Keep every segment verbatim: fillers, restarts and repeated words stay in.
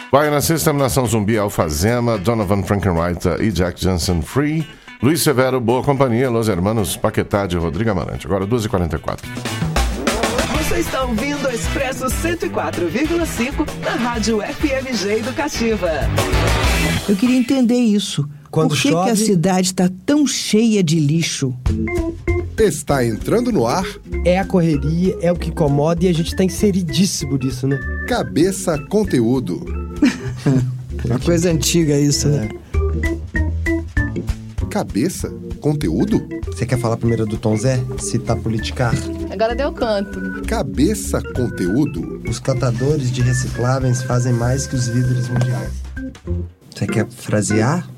Baiana System, Nação Zumbi, Alfazema, Donovan Frankenreiter e Jack Johnson, Free. Luiz Severo, Boa Companhia, Los Hermanos, Paquetá de Rodrigo Amarante. Agora duas e quarenta e quatro. Você está ouvindo o Expresso cento e quatro vírgula cinco na Rádio F M G Educativa. Eu queria entender isso. Quando Por que, chove... que a cidade está tão cheia de lixo? Está entrando no ar. É a correria, é o que incomoda e a gente tá inseridíssimo disso, né? Cabeça Conteúdo. Uma coisa antiga isso, né? Cabeça Conteúdo? Você quer falar primeiro do Tom Zé? Citar politicar? Agora deu canto. Cabeça Conteúdo. Os catadores de recicláveis fazem mais que os líderes mundiais. Você quer frasear?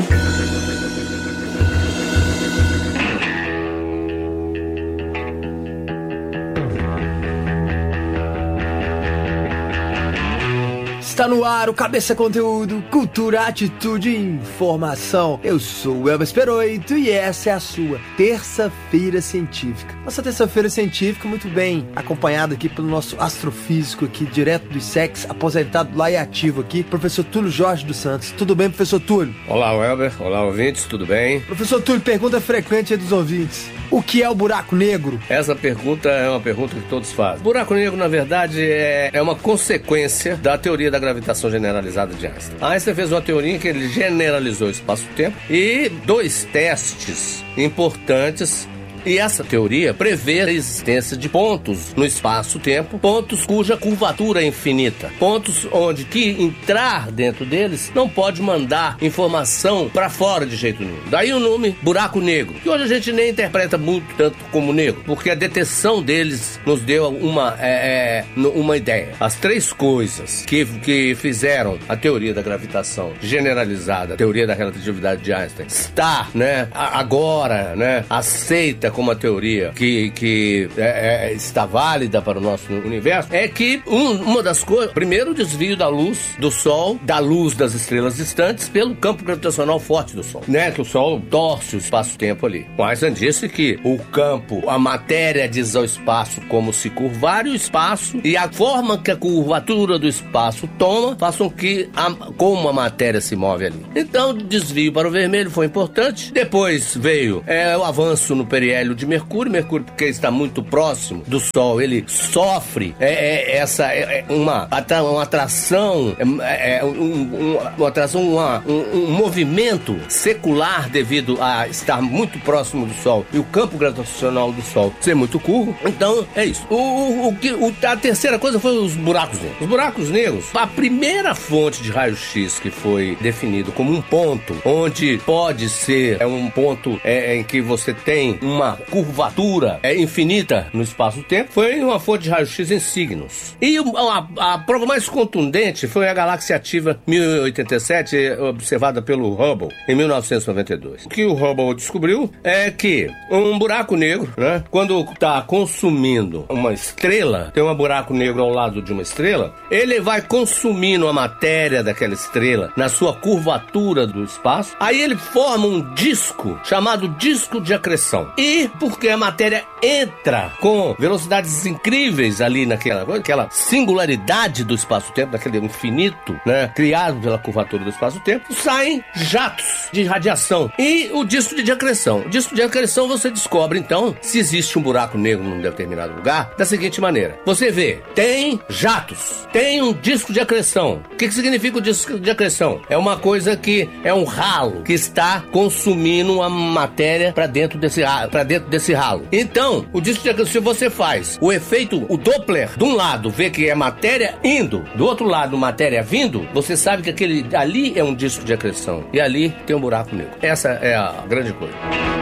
Está no ar o Cabeça Conteúdo, cultura, atitude e informação. Eu sou o Elvis Peroito e essa é a sua terça-feira científica. Nossa terça-feira científica muito bem acompanhada aqui pelo nosso astrofísico aqui, direto do I S E C, aposentado lá e ativo aqui, professor Túlio Jorge dos Santos. Tudo bem, professor Túlio? Olá, Elber. Olá, ouvintes. Tudo bem? Professor Túlio, pergunta frequente aí dos ouvintes. O que é o buraco negro? Essa pergunta é uma pergunta que todos fazem. Buraco negro, na verdade, é, é uma consequência da teoria da gravitação generalizada de Einstein. Einstein fez uma teoria em que ele generalizou o espaço-tempo e dois testes importantes. E essa teoria prevê a existência de pontos no espaço-tempo, pontos cuja curvatura é infinita, pontos onde que entrar dentro deles não pode mandar informação para fora de jeito nenhum. Daí o nome buraco negro, que hoje a gente nem interpreta muito tanto como negro, porque a detecção deles nos deu uma, é, é, uma ideia. As três coisas que, que fizeram a teoria da gravitação generalizada, a teoria da relatividade de Einstein, estar, né, agora, né, aceita como uma teoria que, que é, é, está válida para o nosso universo, é que um, uma das coisas, primeiro o desvio da luz do Sol, da luz das estrelas distantes pelo campo gravitacional forte do Sol, né? Que o Sol torce o espaço-tempo ali. O Einstein disse que o campo, a matéria diz ao espaço como se curvar, e o espaço e a forma que a curvatura do espaço toma façam que a, como a matéria se move ali. Então, o desvio para o vermelho foi importante. Depois veio é, o avanço no periélio de Mercúrio. Mercúrio, porque está muito próximo do Sol, ele sofre é, é, essa é, uma, uma atração, é, é, um, um, uma atração, uma, um, um movimento secular devido a estar muito próximo do Sol e o campo gravitacional do Sol ser muito curvo. Então, é isso. O, o, o, o, a terceira coisa foi os buracos negros. Os buracos negros, a primeira fonte de raio-x que foi definido como um ponto onde pode ser é um ponto é, em que você tem uma curvatura é, infinita no espaço-tempo, foi uma fonte de raio-x em signos. E a, a prova mais contundente foi a galáxia ativa mil e oitenta e sete, observada pelo Hubble em mil novecentos e noventa e dois. O que o Hubble descobriu é que um buraco negro, né, quando está consumindo uma estrela, tem um buraco negro ao lado de uma estrela, ele vai consumindo a matéria daquela estrela na sua curvatura do espaço, aí ele forma um disco chamado disco de acreção. E porque a matéria entra com velocidades incríveis ali naquela aquela singularidade do espaço-tempo, daquele infinito, né, criado pela curvatura do espaço-tempo, saem jatos de radiação e o disco de acreção. O disco de acreção você descobre, então, se existe um buraco negro num determinado lugar, da seguinte maneira. Você vê, tem jatos, tem um disco de acreção. O que, que significa o disco de acreção? É uma coisa que é um ralo que está consumindo a matéria para dentro desse para dentro desse ralo. Então, o disco de acreção, se você faz o efeito, o Doppler, de um lado vê que é matéria indo, do outro lado matéria vindo, você sabe que aquele ali é um disco de acreção e ali tem um buraco negro. Essa é a grande coisa.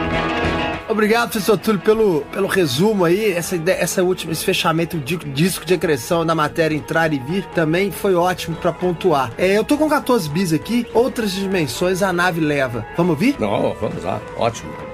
Obrigado, professor Túlio, pelo, pelo resumo aí. Essa, essa última, esse fechamento de disco de acreção da matéria entrar e vir também foi ótimo pra pontuar. É, eu tô com quatorze bis aqui, outras dimensões a nave leva. Vamos ouvir? Não, vamos lá. Ótimo.